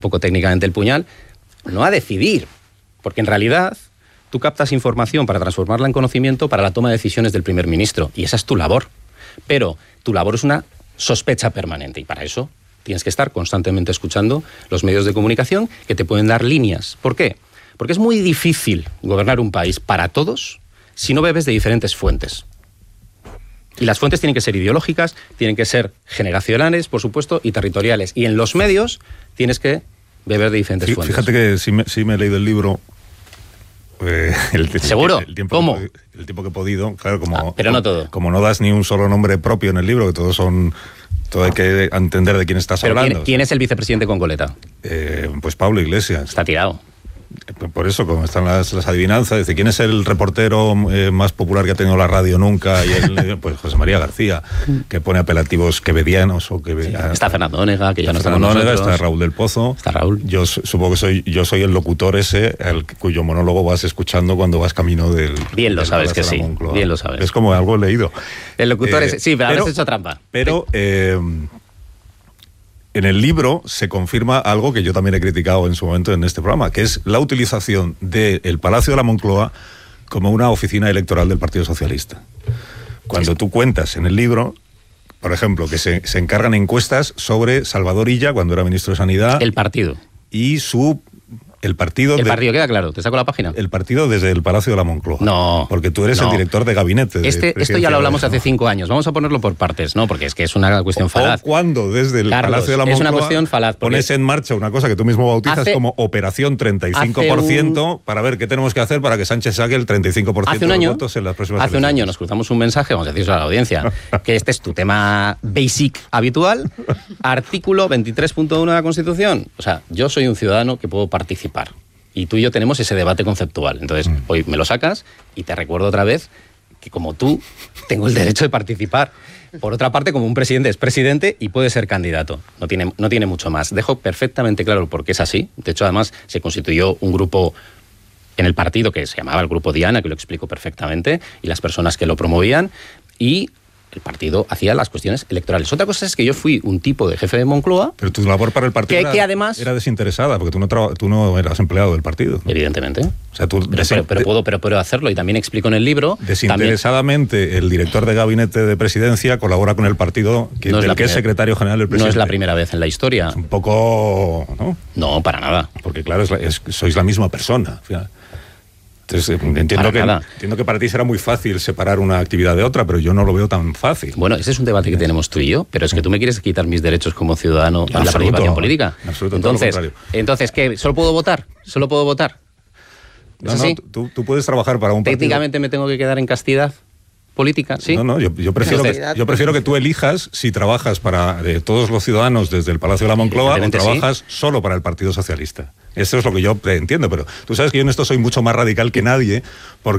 poco técnicamente el puñal, no a decidir, porque en realidad tú captas información para transformarla en conocimiento para la toma de decisiones del primer ministro, y esa es tu labor. Pero tu labor es una sospecha permanente, y para eso tienes que estar constantemente escuchando los medios de comunicación que te pueden dar líneas. ¿Por qué? Porque es muy difícil gobernar un país para todos si no bebes de diferentes fuentes. Y las fuentes tienen que ser ideológicas, tienen que ser generacionales, por supuesto, y territoriales. Y en los medios tienes que beber de diferentes fuentes. Fíjate que sí me he leído el libro. ¿Seguro? ¿Cómo? El tiempo que he podido, claro, pero no todo. Como no das ni un solo nombre propio en el libro, que todo hay que entender de quién estás hablando. ¿Quién es el vicepresidente con coleta? Pues Pablo Iglesias. Está tirado. Por eso, como están las adivinanzas, dice, ¿quién es el reportero más popular que ha tenido la radio nunca? Y él, pues José María García, que pone apelativos quevedianos. Está Fernando Onega, que ya no está con nosotros. Está Raúl del Pozo. Está Raúl. Yo supongo que yo soy el locutor ese, cuyo monólogo vas escuchando cuando vas camino del... Bien lo sabes que sí, bien lo sabes. Es como algo leído. El locutor ese, sí, pero has hecho trampa. Pero... en el libro se confirma algo que yo también he criticado en su momento en este programa, que es la utilización del Palacio de la Moncloa como una oficina electoral del Partido Socialista. Cuando tú cuentas en el libro, por ejemplo, que se encargan encuestas sobre Salvador Illa cuando era ministro de Sanidad. El partido. Y el partido queda claro, te saco la página. El partido desde el Palacio de la Moncloa. No. Porque tú eres el director de gabinete. Esto ya lo hablamos hace 5 años. Vamos a ponerlo por partes, ¿no? Porque es que es una cuestión falaz. O cuando desde el Palacio de la Moncloa es una cuestión falaz, pones en marcha una cosa que tú mismo bautizas como Operación 35% para ver qué tenemos que hacer para que Sánchez saque el 35% de los votos en las próximas elecciones. Hace un año nos cruzamos un mensaje, vamos a decirlo a la audiencia, que este es tu tema basic habitual, artículo 23.1 de la Constitución. O sea, yo soy un ciudadano que puedo participar. Y tú y yo tenemos ese debate conceptual. Entonces, hoy me lo sacas y te recuerdo otra vez que como tú, tengo el derecho de participar. Por otra parte, como un presidente es presidente y puede ser candidato. No tiene mucho más. Dejo perfectamente claro por qué es así. De hecho, además, se constituyó un grupo en el partido que se llamaba el Grupo Diana, que lo explico perfectamente, y las personas que lo promovían, y el partido hacía las cuestiones electorales. Otra cosa es que yo fui un tipo de jefe de Moncloa... Pero tu labor para el partido además era desinteresada, porque tú no eras empleado del partido, ¿no? Evidentemente. O sea, pero puedo hacerlo, y también explico en el libro... Desinteresadamente, el director de gabinete de presidencia colabora con el partido, que es secretario general del presidente. No es la primera vez en la historia. Es un poco... ¿no? No, para nada. Porque claro, sois la misma persona, al final. Entonces, entiendo que para ti será muy fácil separar una actividad de otra, pero yo no lo veo tan fácil. Bueno, ese es un debate que tenemos tú y yo, pero es que tú me quieres quitar mis derechos como ciudadano en la participación política. Entonces, ¿qué? ¿Solo puedo votar? No, tú puedes trabajar para un partido. Técnicamente me tengo que quedar en castidad política, ¿sí? No, yo prefiero que tú elijas si trabajas para todos los ciudadanos desde el Palacio de la Moncloa o trabajas solo para el Partido Socialista. Eso es lo que yo entiendo, pero tú sabes que yo en esto soy mucho más radical que nadie, porque